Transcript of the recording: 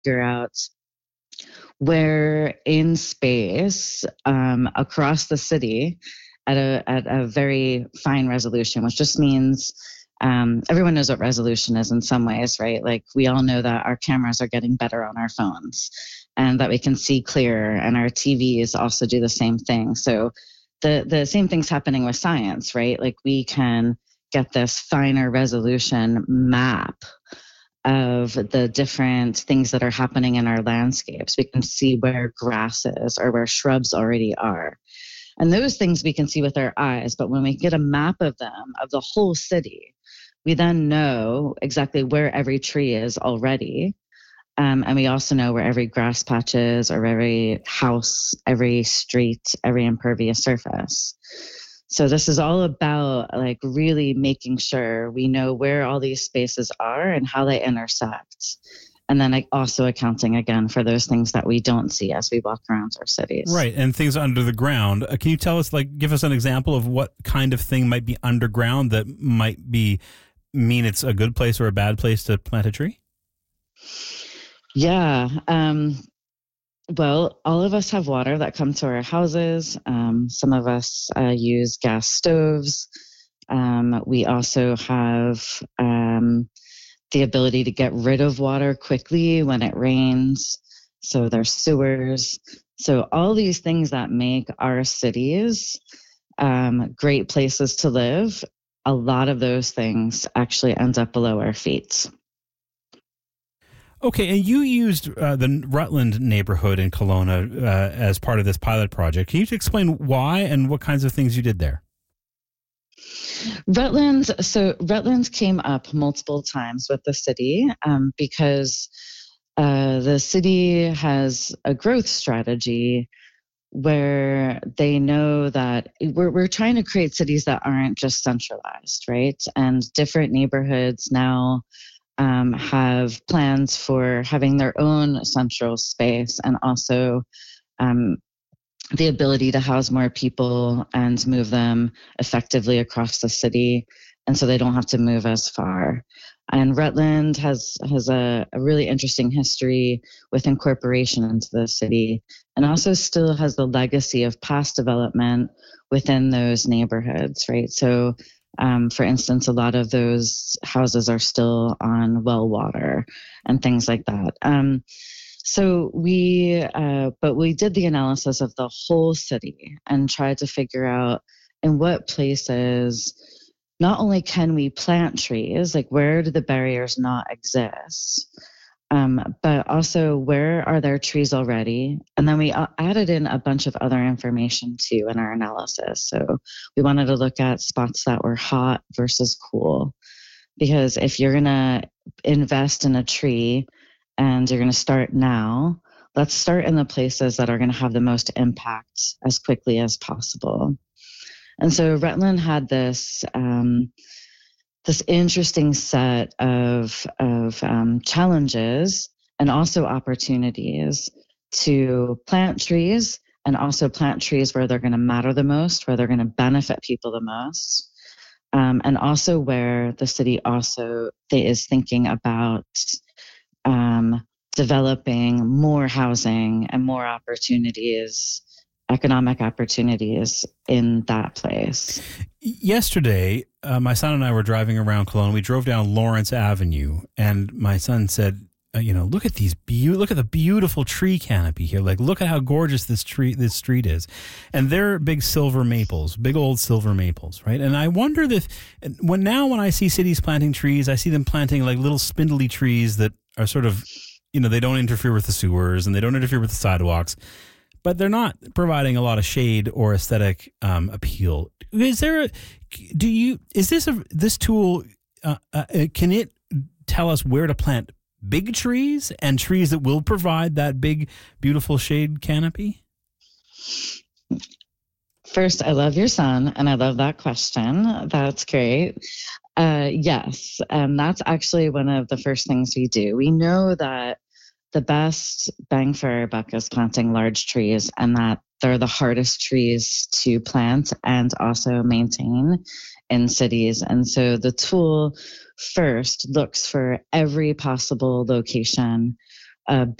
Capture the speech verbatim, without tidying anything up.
figure out where in space um, across the city at a at a very fine resolution, which just means um, everyone knows what resolution is in some ways, right? Like we all know that our cameras are getting better on our phones and that we can see clearer, and our T Vs also do the same thing. So the the same thing's happening with science, right? Like we can get this finer resolution map of the different things that are happening in our landscapes. We can see where grasses or where shrubs already are. And those things we can see with our eyes, but when we get a map of them, of the whole city, we then know exactly where every tree is already. Um, and we also know where every grass patch is, or every house, every street, every impervious surface. So this is all about like really making sure we know where all these spaces are and how they intersect. And then like also accounting again for those things that we don't see as we walk around our cities. Right. And things under the ground. Uh, can you tell us, like, give us an example of what kind of thing might be underground that might be mean it's a good place or a bad place to plant a tree? Yeah. Um, Well, all of us have water that comes to our houses. Um, some of us uh, use gas stoves. Um, we also have um, the ability to get rid of water quickly when it rains. So there's sewers. So all these things that make our cities um, great places to live, a lot of those things actually end up below our feet. Okay, and you used uh, the Rutland neighborhood in Kelowna uh, as part of this pilot project. Can you explain why and what kinds of things you did there? Rutland, so Rutland came up multiple times with the city um, because uh, the city has a growth strategy where they know that we're, we're trying to create cities that aren't just centralized, right? And different neighborhoods now Um, have plans for having their own central space and also um, the ability to house more people and move them effectively across the city, and so they don't have to move as far. And Rutland has has a, a really interesting history with incorporation into the city, and also still has the legacy of past development within those neighborhoods, right? So um, for instance, a lot of those houses are still on well water and things like that. Um, so we, uh, but we did the analysis of the whole city and tried to figure out in what places not only can we plant trees, like where do the barriers not exist, um, but also where are there trees already? And then we uh, added in a bunch of other information too in our analysis. So we wanted to look at spots that were hot versus cool, because if you're going to invest in a tree and you're going to start now, let's start in the places that are going to have the most impact as quickly as possible. And so Rutland had this um, this interesting set of of um, challenges and also opportunities to plant trees, and also plant trees where they're going to matter the most, where they're going to benefit people the most, um, and also where the city also is thinking about um, developing more housing and more opportunities, economic opportunities in that place. Yesterday, uh, my son and I were driving around Kelowna. We drove down Lawrence Avenue, and my son said, uh, "You know, look at these be- look at the beautiful tree canopy here. Like, look at how gorgeous this tree this street is." And they're big silver maples, big old silver maples, right? And I wonder if when now when I see cities planting trees, I see them planting like little spindly trees that are sort of, you know, they don't interfere with the sewers and they don't interfere with the sidewalks, but they're not providing a lot of shade or aesthetic um, appeal. Is there a, do you, is this a, this tool, uh, uh, can it tell us where to plant big trees and trees that will provide that big, beautiful shade canopy? First, I love your son, and I love that question. That's great. Uh, yes, and that's actually one of the first things we do. We know that the best bang for our buck is planting large trees, and that they're the hardest trees to plant and also maintain in cities. And so the tool first looks for every possible location a